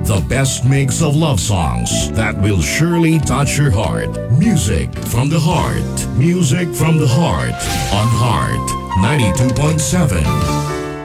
The best mix of love songs that will surely touch your heart. Music from the heart. Music from the heart. On Heart 92.7.